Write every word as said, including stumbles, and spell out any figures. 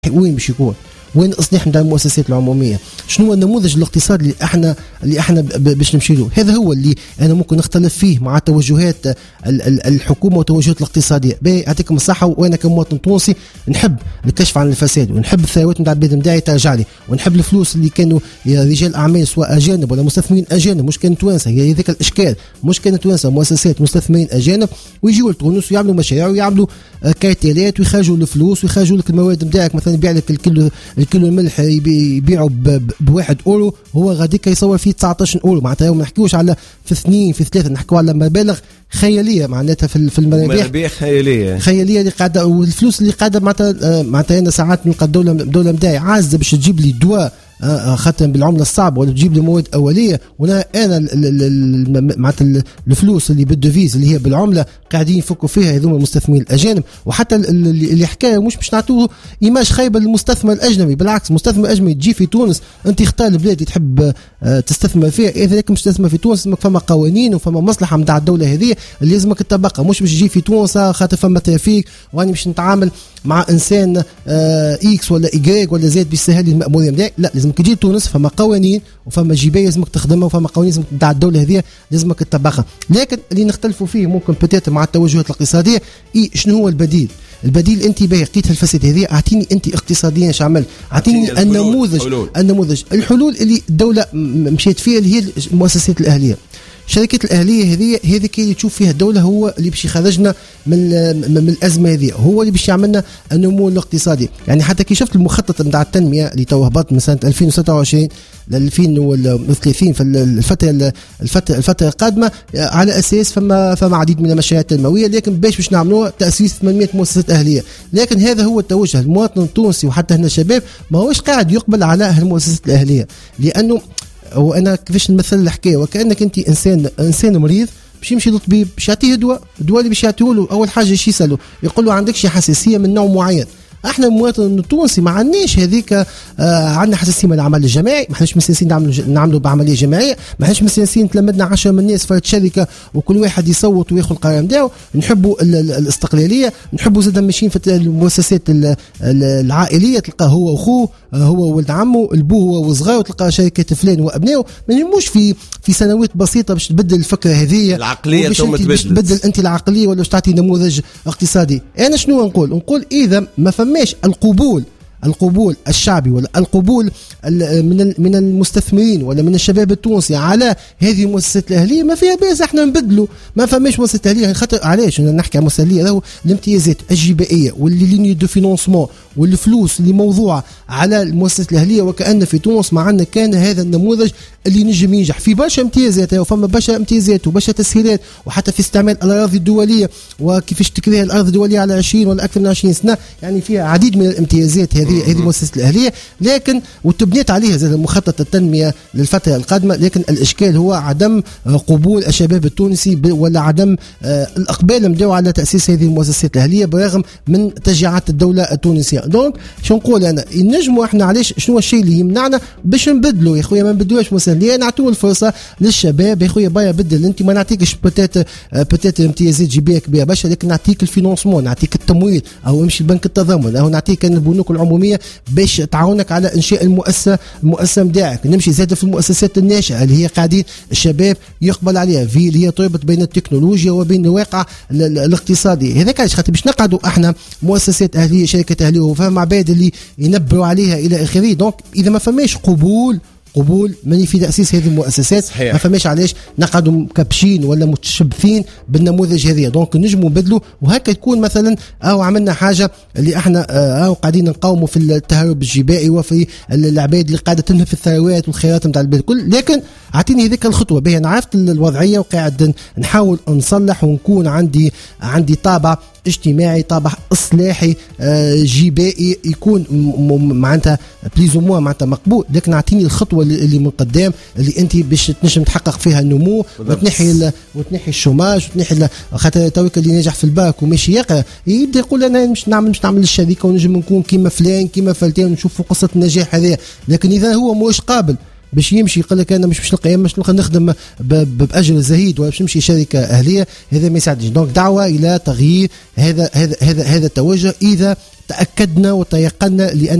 وين باش يكون؟ وين الاصلاح نتاع المؤسسات العموميه؟ شنو هو النموذج الاقتصادي اللي احنا اللي احنا باش نمشي له؟ هذا هو اللي انا ممكن نختلف فيه مع توجهات الحكومه وتوجهات الاقتصاديه. باهي يعطيكم الصحه. وانا كمواطن تونسي نحب الكشف عن الفساد، ونحب الثروات نتاع البلاد نتاعي ترجع لي، ونحب الفلوس اللي كانوا رجال اعمال سواء اجانب ولا مستثمرين اجانب، مش كانوا توانسه، هي هذاك الاشكال، مش كانوا توانسه، مؤسسات مستثمرين اجانب ويجيوا لتونس ويعملوا مشاريع ويعملوا كارتيلات ويخرجوا الفلوس ويخرجوا لك المواد نتاعك. مثلا يبيع لك الكيلو الكيلو الملح يبيعوا بواحد اورو، هو غاديك يصور فيه تسعطاش اورو. معناتها ما نحكيوش على في اثنين في ثلاثه، نحكيو على مبالغ خياليه معناتها في في المرابح خياليه خياليه اللي قاعده، والفلوس اللي قاعده معناتها معناتها انا ساعات نلقى الدوله الدوله نتاعي عازه باش تجيب لي دواء خاطر بالعمله الصعبه ولا تجيب لي مواد اوليه، وانا انا معناتها الفلوس اللي بالديفيز اللي هي بالعمله قاعدين يفكوا فيها هذوما المستثمرين الاجانب. وحتى اللي حكايه مش باش نعطوه ايماج خايبه للمستثمر الاجنبي، بالعكس المستثمر الاجنبي تجي في تونس انت اختار البلاد اللي تحب تستثمر فيها. اذا لك مش تستثمر في تونس فما قوانين وفما مصلحه نتاع الدوله هذه اللي لازمك تطبقها، مش باش تجي في تونس خاطر فما ترافيك واني باش نتعامل مع انسان اكس ولا ايجريك ولا زيد بيسهل لي المأموريه نتاعي. لا، لازمك تجي تونس فما قوانين وفما جبايه لازمك تخدمها وفما قوانين لازمك نتاع الدوله هذه لازمك تطبقها. لكن اللي نختلفوا فيه ممكن بتات مع التوجهات الاقتصاديه إيه شنو هو البديل؟ البديل انت باهي لقيت الفساد هذه، اعطيني انت اقتصاديا ايش عمل، اعطيني النموذج الحلول. النموذج الحلول اللي الدوله مشيت فيها اللي هي المؤسسات الاهليه. الشركات الاهليه هذه هذه كي تشوف فيها الدوله هو اللي باش يخرجنا من من الازمه هذه، هو اللي باش يعملنا النمو الاقتصادي. يعني حتى كي شفت المخطط نتاع التنميه اللي تو هبط من سنه ألفين وستة وعشرين ل ألفين وثلاثين في الفتره الفتره الفتره القادمه، على اساس فما فما عديد من المشاريع التنمويه، لكن باش باش نعملوها تاسيس ثمانمائة مؤسسه اهليه. لكن هذا هو التوجه. المواطن التونسي وحتى هنا الشباب ما هوش قاعد يقبل على هالمؤسسات الاهليه، لانه وانا كيفاش نمثل الحكايه وكانك انت انسان انسان مريض باش يمشي للطبيب باش يعطيه دواء، الدواء اللي باش يعطيه له اول حاجه ايش يسالوا؟ يقول له عندك شي حساسيه من نوع معين. احنا المواطن التونسي ما عندناش هذيك، آه عندنا حساسيه من العمل الجماعي، ما احناش مستانسين نعملوا نعملوا بعمليه جماعيه، ما احناش مستانسين تلمدنا عشرة من الناس فرد شركه وكل واحد يصوت وياخذ القرار نتاعو. نحبوا الاستقلاليه، نحبوا زاد ماشيين في المؤسسات العائليه، تلقى هو واخوه، هو ولد عمه، البوه هو وصغاره، وتلقى شركه فلان وابنائه. ما يهموش في في سنوات بسيطه باش تبدل الفكره هذه العقليه، ثم تبدل انت العقليه ولا باش تعطي نموذج اقتصادي. انا شنو نقول؟ نقول اذا ما فماش القبول القبول الشعبي ولا القبول من من المستثمرين ولا من الشباب التونسي على هذه المؤسسات الاهليه، ما فيها باس احنا نبدلوا. ما فماش مؤسسات اهليه خاطر علاش انا نحكي عن مؤسسات اهليه؟ راهو الامتيازات الجبائيه واللي ليني دو فينونسمون والفلوس اللي موضوعه على المؤسسات الاهليه، وكأن في تونس ما عندنا كان هذا النموذج اللي نجم ينجح في برشا امتيازات. وفما برشا امتيازات وبرشا تسهيلات، وحتى في استعمال الاراضي الدوليه وكيفاش تكريها الارض الدوليه على عشرين ولا اكثر من عشرين سنه، يعني فيها عديد من الامتيازات هذه هذه المؤسسات الاهليه. لكن وتبنيت عليها زي مخطط التنميه للفتره القادمه، لكن الاشكال هو عدم قبول الشباب التونسي ولا عدم الاقبال نتاعو على تاسيس هذه المؤسسات الاهليه برغم من تشجيعات الدوله التونسيه. دونك شو نقول انا؟ نجموا احنا علاش شنو الشيء اللي يمنعنا باش نبدلوا يا خويا؟ ما نبدلوش مسليه، نعطيو الفرصه للشباب يا خويا. بايا بدل انت، ما نعطيكش بتات بتات امتيازات جيبيه كبيره برشا، لكن نعطيك الفينونسمون، نعطيك التمويل، او امشي لبنك التضامن، او نعطيك البنوك العموميه باش تعاونك على انشاء المؤسسه المؤسسه نتاعك. نمشي زاد في المؤسسات الناشئه اللي هي قاعدين الشباب يقبل عليها، في اللي هي تربط بين التكنولوجيا وبين الواقع الاقتصادي. هذاك علاش خاطر باش نقعدوا احنا مؤسسات اهليه، شركات اهليه وفما عباد اللي ينبروا عليها الى اخره. دونك اذا ما فماش قبول قبول مني في تأسيس هذه المؤسسات، صحيح. ما فماش علاش نقعدوا مكبشين ولا متشبثين بالنموذج هذه. دونك نجموا نبدلوا، وهكا تكون مثلا او عملنا حاجه اللي احنا او قاعدين نقاوموا في التهرب الجبائي وفي العباد اللي قاعده تنهب في الثروات والخيرات نتاع البلاد الكل. لكن اعطيني هذيك الخطوه باهي. انا عرفت الوضعيه وقاعد نحاول نصلح ونكون عندي عندي طابع اجتماعي، طابع اصلاحي جبائي، يكون معناتها بليز موا معناتها مقبول. لكن اعطيني الخطوه اللي من قدام اللي انت باش تنجم تحقق فيها النمو وتنحي وتنحي الشوماج وتنحي. خاطر تويك اللي ناجح في الباك وماشي يقرا يبدا يقول انا مش نعمل مش نعمل الشركه ونجم نكون كيما فلان كيما فلتان ونشوفوا قصه النجاح هذه. لكن اذا هو مش قابل باش يمشي يقول لك انا مش باش نلقى مش نلقى نخدم باجر زهيد ولا باش نمشي شركه اهليه، هذا ما يساعدش. دونك دعوه الى تغيير هذا هذا هذا هذا التوجه اذا تاكدنا وتيقنا لان